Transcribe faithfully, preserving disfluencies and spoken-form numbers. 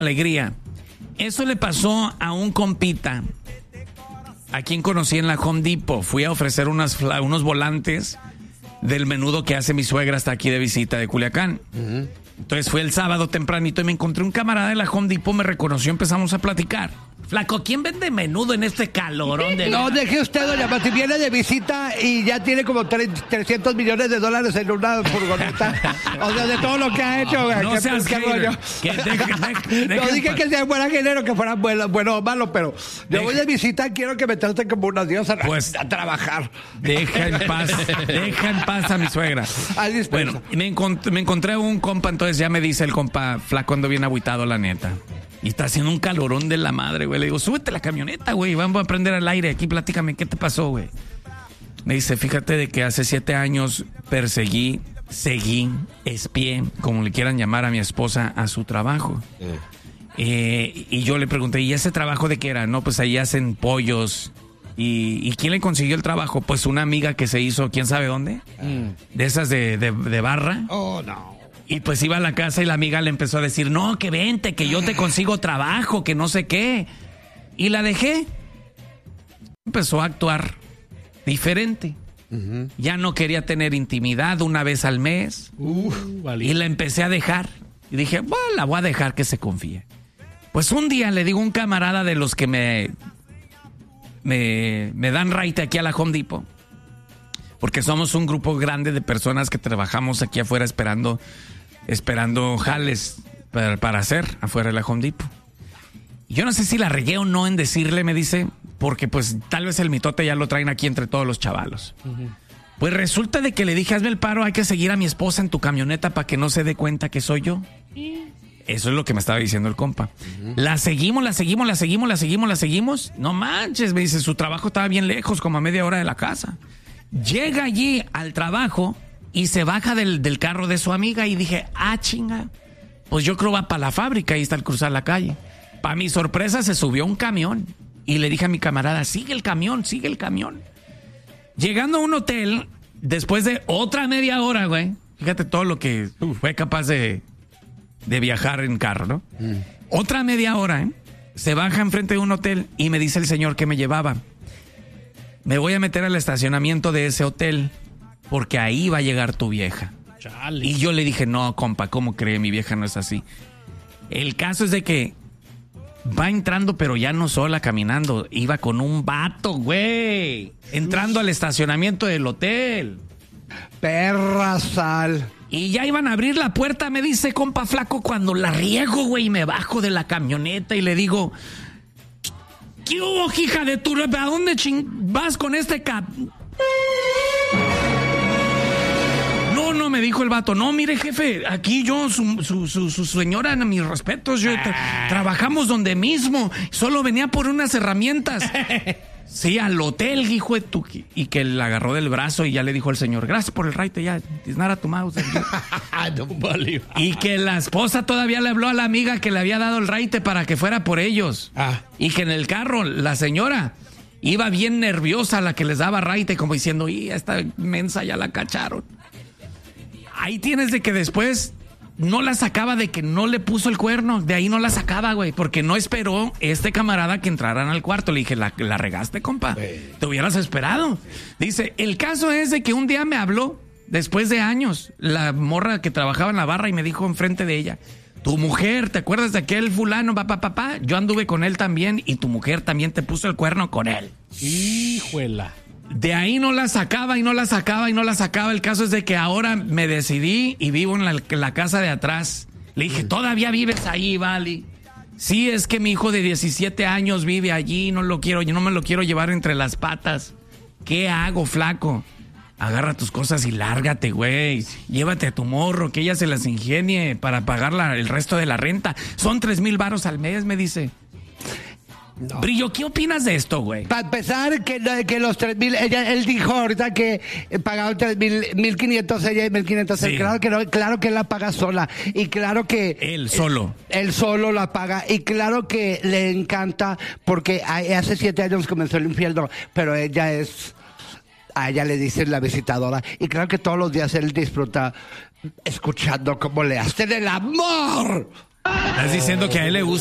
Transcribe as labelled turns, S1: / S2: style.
S1: alegría. Eso le pasó a un compita a quien conocí en la Home Depot. Fui a ofrecer unas, unos volantes del menudo que hace mi suegra hasta aquí de visita de Culiacán. Uh-huh. Entonces fue el sábado tempranito y me encontré un camarada de la Home Depot, me reconoció, empezamos a platicar. Flaco, ¿quién vende menudo en este calorón de...
S2: No, deje usted, doña Mati, viene de visita y ya tiene como trescientos millones de dólares en una furgoneta. O sea, de todo lo que ha hecho.
S1: No
S2: que,
S1: seas
S2: que
S1: hater. Que deje, deje, deje,
S2: no dije que sea buena género, que fuera bueno, bueno o malo, pero yo deje. voy de visita y quiero que me trate como una diosa pues, a, a trabajar.
S1: Deja en paz, deja en paz a mi suegra. Bueno, me, encont- me encontré un compa, entonces ya me dice el compa, flaco, ando bien agüitado, la neta. Y está haciendo un calorón de la madre, güey. Le digo, súbete la camioneta, güey. Vamos a prender al aire. Aquí platícame, ¿qué te pasó, güey? Me dice, fíjate de que hace siete años perseguí, seguí, espié, como le quieran llamar a mi esposa, a su trabajo. Eh. Eh, y yo le pregunté, ¿y ese trabajo de qué era? No, pues ahí hacen pollos. ¿Y, ¿y quién le consiguió el trabajo? Pues una amiga que se hizo, ¿quién sabe dónde? Mm. De esas de, de, de barra.
S2: Oh, no.
S1: Y pues iba a la casa y la amiga le empezó a decir, no, que vente, que yo te consigo trabajo, que no sé qué. Y la dejé. Empezó a actuar diferente. Uh-huh. Ya no quería tener intimidad una vez al mes. Uh, vale. Y la empecé a dejar. Y dije, bueno, la voy a dejar que se confíe. Pues un día le digo a un camarada de los que me, me, me dan raite aquí a la Home Depot. Porque somos un grupo grande de personas que trabajamos aquí afuera esperando... esperando jales para, para hacer afuera de la Home Depot. Yo no sé si la regué o no en decirle, me dice, porque pues tal vez el mitote ya lo traen aquí entre todos los chavalos. Uh-huh. Pues resulta de que le dije, hazme el paro, hay que seguir a mi esposa en tu camioneta para que no se dé cuenta que soy yo. Uh-huh. Eso es lo que me estaba diciendo el compa. Uh-huh. La seguimos, la seguimos, la seguimos, la seguimos, la seguimos. No manches, me dice, su trabajo estaba bien lejos, como a media hora de la casa. Llega allí al trabajo... y se baja del, del carro de su amiga y dije, ah, chinga, pues yo creo va para la fábrica, ahí está al cruzar la calle. Para mi sorpresa se subió un camión y le dije a mi camarada, sigue el camión, sigue el camión. Llegando a un hotel, después de otra media hora, güey, fíjate todo lo que fue capaz de, de viajar en carro, ¿no? Mm. Otra media hora, ¿eh? Se baja enfrente de un hotel y me dice el señor que me llevaba, me voy a meter al estacionamiento de ese hotel, porque ahí va a llegar tu vieja. Chale. Y yo le dije, no, compa, ¿cómo cree? Mi vieja no es así. El caso es de que va entrando, pero ya no sola caminando. Iba con un vato, güey. Entrando al estacionamiento del hotel.
S2: Perra sal.
S1: Y ya iban a abrir la puerta, me dice, compa flaco, cuando la riego, güey, me bajo de la camioneta y le digo, ¿qué hubo, hija de tu... ¿A dónde ching... vas con este cap...? No, no, me dijo el vato, no, mire, jefe, aquí yo, su, su, su, su señora, mis respetos, yo tra- trabajamos donde mismo, solo venía por unas herramientas. Sí, al hotel, hijo de tu... Y que le agarró del brazo y ya le dijo al señor, gracias por el raite, ya, it's not a tu mouse. No vale. Y que la esposa todavía le habló a la amiga que le había dado el raite para que fuera por ellos. Ah. Y que en el carro, la señora... iba bien nerviosa, la que les daba raite, como diciendo, y esta mensa ya la cacharon. Ahí tienes de que después no la sacaba de que no le puso el cuerno. De ahí no la sacaba, güey, porque no esperó este camarada que entraran al cuarto. Le dije, la, la regaste, compa. Hey. Te hubieras esperado. Dice, el caso es de que un día me habló, después de años, la morra que trabajaba en la barra y me dijo enfrente de ella, tu mujer, ¿te acuerdas de aquel fulano, papá, papá? Yo anduve con él también y tu mujer también te puso el cuerno con él.
S3: Híjuela.
S1: De ahí no la sacaba y no la sacaba y no la sacaba. El caso es de que ahora me decidí y vivo en la, la casa de atrás. Le dije, ¿todavía vives ahí, Vali? Sí, es que mi hijo de diecisiete años vive allí, no lo quiero, yo no me lo quiero llevar entre las patas. ¿Qué hago, flaco? Agarra tus cosas y lárgate, güey. Llévate a tu morro, que ella se las ingenie para pagar la, el resto de la renta. Son tres mil varos al mes, me dice. No. Brillo, ¿qué opinas de esto, güey?
S2: Para empezar, que, que los tres mil, ella, él dijo ahorita que pagaron tres mil, mil quinientos ella y mil quinientos él. Sí. Claro que no, claro que él la paga sola. Y claro que...
S1: Él solo.
S2: Él, él solo la paga. Y claro que le encanta, porque hace siete años comenzó el infierno, pero ella es... A ella le dicen la visitadora. Y claro que todos los días él disfruta escuchando cómo le hacen el amor.
S1: Estás diciendo que a él le gusta